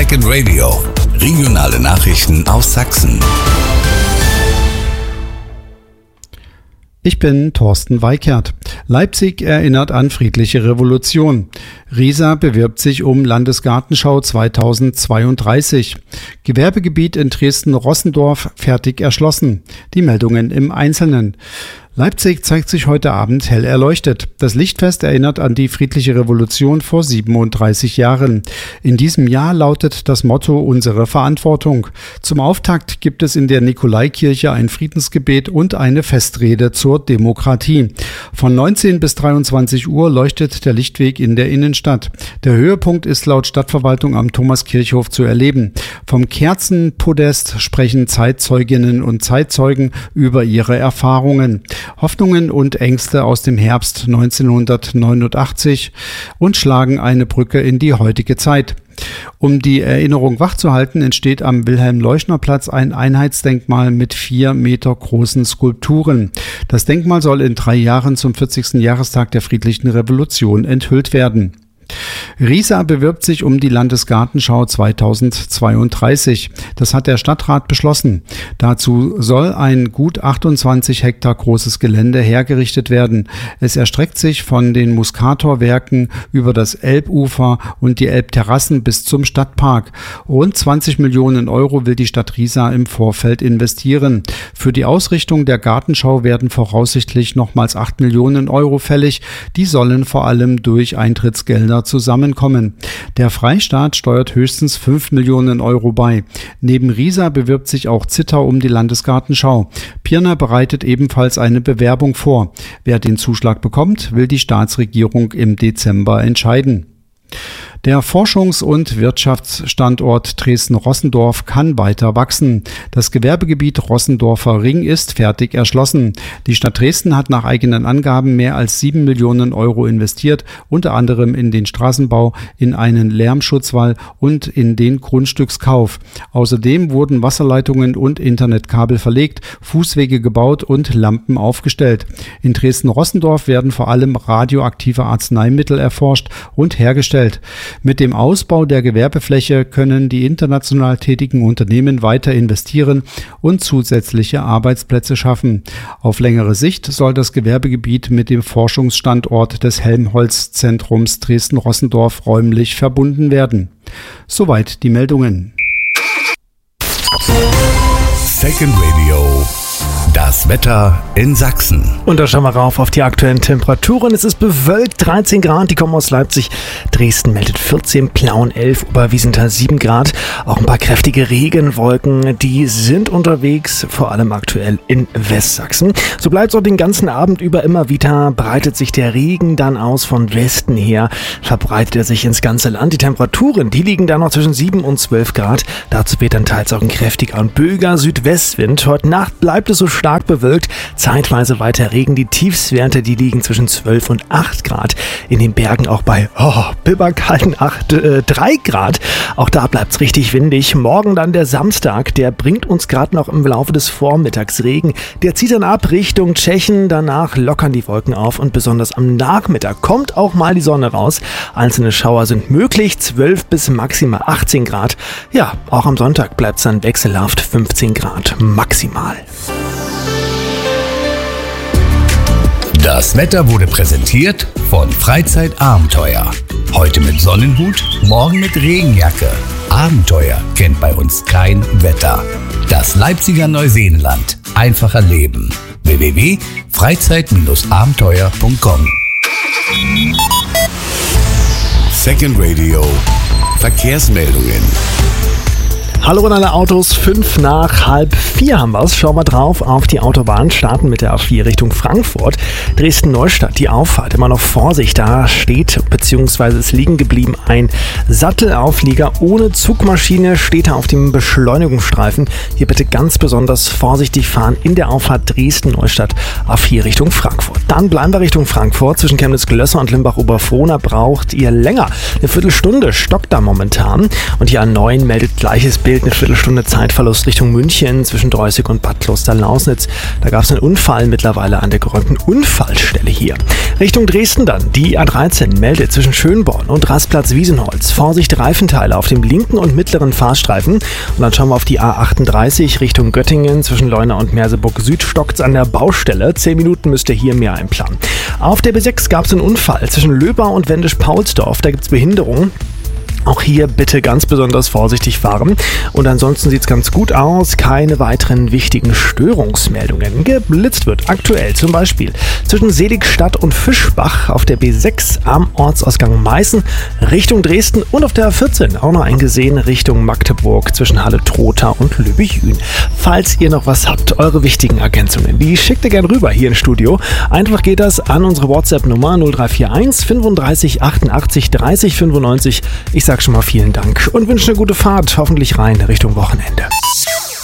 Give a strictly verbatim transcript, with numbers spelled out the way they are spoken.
Second Radio. Regionale Nachrichten aus Sachsen. Ich bin Thorsten Weikert. Leipzig erinnert an friedliche Revolution. Riesa bewirbt sich um Landesgartenschau zweitausendzweiunddreißig. Gewerbegebiet in Dresden-Rossendorf fertig erschlossen. Die Meldungen im Einzelnen. Leipzig zeigt sich heute Abend hell erleuchtet. Das Lichtfest erinnert an die friedliche Revolution vor siebenunddreißig Jahren. In diesem Jahr lautet das Motto Unsere Verantwortung. Zum Auftakt gibt es in der Nikolaikirche ein Friedensgebet und eine Festrede zur Demokratie. Von neunzehn bis dreiundzwanzig Uhr leuchtet der Lichtweg in der Innenstadt. Der Höhepunkt ist laut Stadtverwaltung am Thomaskirchhof zu erleben. Vom Kerzenpodest sprechen Zeitzeuginnen und Zeitzeugen über ihre Erfahrungen. Hoffnungen und Ängste aus dem Herbst neunzehnhundertneunundachtzig und schlagen eine Brücke in die heutige Zeit. Um die Erinnerung wachzuhalten, entsteht am Wilhelm-Leuschner-Platz ein Einheitsdenkmal mit vier Meter großen Skulpturen. Das Denkmal soll in drei Jahren zum vierzigsten Jahrestag der friedlichen Revolution enthüllt werden. Riesa bewirbt sich um die Landesgartenschau zweitausendzweiunddreißig. Das hat der Stadtrat beschlossen. Dazu soll ein gut achtundzwanzig Hektar großes Gelände hergerichtet werden. Es erstreckt sich von den Muskatorwerken über das Elbufer und die Elbterrassen bis zum Stadtpark. Rund zwanzig Millionen Euro will die Stadt Riesa im Vorfeld investieren. Für die Ausrichtung der Gartenschau werden voraussichtlich nochmals acht Millionen Euro fällig. Die sollen vor allem durch Eintrittsgelder zusammenkommen. Der Freistaat steuert höchstens fünf Millionen Euro bei. Neben Riesa bewirbt sich auch Zittau um die Landesgartenschau. Pirna bereitet ebenfalls eine Bewerbung vor. Wer den Zuschlag bekommt, will die Staatsregierung im Dezember entscheiden. Der Forschungs- und Wirtschaftsstandort Dresden-Rossendorf kann weiter wachsen. Das Gewerbegebiet Rossendorfer Ring ist fertig erschlossen. Die Stadt Dresden hat nach eigenen Angaben mehr als sieben Millionen Euro investiert, unter anderem in den Straßenbau, in einen Lärmschutzwall und in den Grundstückskauf. Außerdem wurden Wasserleitungen und Internetkabel verlegt, Fußwege gebaut und Lampen aufgestellt. In Dresden-Rossendorf werden vor allem radioaktive Arzneimittel erforscht und hergestellt. Mit dem Ausbau der Gewerbefläche können die international tätigen Unternehmen weiter investieren und zusätzliche Arbeitsplätze schaffen. Auf längere Sicht soll das Gewerbegebiet mit dem Forschungsstandort des Helmholtz-Zentrums Dresden-Rossendorf räumlich verbunden werden. Soweit die Meldungen. Second Radio. Das Wetter in Sachsen. Und da schauen wir rauf auf die aktuellen Temperaturen. Es ist bewölkt, dreizehn Grad, die kommen aus Leipzig. Dresden meldet vierzehn, Plauen elf, Oberwiesenthal sieben Grad. Auch ein paar kräftige Regenwolken, die sind unterwegs, vor allem aktuell in Westsachsen. So bleibt es auch den ganzen Abend über immer wieder, breitet sich der Regen dann aus von Westen her, verbreitet er sich ins ganze Land. Die Temperaturen, die liegen da noch zwischen sieben und zwölf Grad. Dazu weht dann teils auch ein kräftiger und böiger Südwestwind. Heute Nacht bleibt es so stark bewölkt, zeitweise weiter Regen. Die Tiefstwerte, die liegen zwischen zwölf und acht Grad. In den Bergen auch bei oh, bibberkalten acht, äh, drei Grad. Auch da bleibt es richtig windig. Morgen dann der Samstag, der bringt uns gerade noch im Laufe des Vormittags Regen. Der zieht dann ab Richtung Tschechien. Danach lockern die Wolken auf und besonders am Nachmittag kommt auch mal die Sonne raus. Einzelne Schauer sind möglich, zwölf bis maximal achtzehn Grad. Ja, auch am Sonntag bleibt es dann wechselhaft, fünfzehn Grad maximal. Das Wetter wurde präsentiert von Freizeitabenteuer. Heute mit Sonnenhut, morgen mit Regenjacke. Abenteuer kennt bei uns kein Wetter. Das Leipziger Neuseenland. Einfacher Leben. w w w punkt freizeit abenteuer punkt com. Second Radio. Verkehrsmeldungen. Hallo an alle Autos, fünf nach halb vier haben wir es. Schauen wir drauf auf die Autobahn, starten mit der A vier Richtung Frankfurt. Dresden-Neustadt, die Auffahrt, immer noch Vorsicht, da steht bzw. ist liegen geblieben ein Sattelauflieger ohne Zugmaschine, steht da auf dem Beschleunigungsstreifen. Hier bitte ganz besonders vorsichtig fahren in der Auffahrt Dresden-Neustadt, A vier Richtung Frankfurt. Dann bleiben wir Richtung Frankfurt, zwischen Chemnitz-Glösser und Limbach-Oberfrohna braucht ihr länger. Eine Viertelstunde stockt da momentan und die A neun meldet gleiches Bild. fehlt eine Viertelstunde Zeitverlust Richtung München zwischen Dreußig und Bad Kloster-Lausnitz. Da gab es einen Unfall mittlerweile an der geräumten Unfallstelle hier. Richtung Dresden dann. Die A dreizehn meldet zwischen Schönborn und Rastplatz-Wiesenholz Vorsicht Reifenteile auf dem linken und mittleren Fahrstreifen. Und dann schauen wir auf die A achtunddreißig Richtung Göttingen. Zwischen Leuna und Merseburg Süd stockt's an der Baustelle. Zehn Minuten müsst ihr hier mehr einplanen. Auf der B sechs gab es einen Unfall zwischen Löbau und Wendisch-Paulsdorf. Da gibt's Behinderungen. Auch hier bitte ganz besonders vorsichtig fahren. Und ansonsten sieht es ganz gut aus. Keine weiteren wichtigen Störungsmeldungen. Geblitzt wird aktuell zum Beispiel zwischen Seligstadt und Fischbach auf der B sechs am Ortsausgang Meißen Richtung Dresden und auf der A vierzehn auch noch eingesehen Richtung Magdeburg zwischen Halle-Trotha und Lübbechl. Falls ihr noch was habt, eure wichtigen Ergänzungen, die schickt ihr gerne rüber hier ins Studio. Einfach geht das an unsere WhatsApp-Nummer null drei vier eins fünfunddreißig achtundachtzig dreißig fünfundneunzig. Ich sag schon mal vielen Dank und wünsche eine gute Fahrt, hoffentlich rein Richtung Wochenende.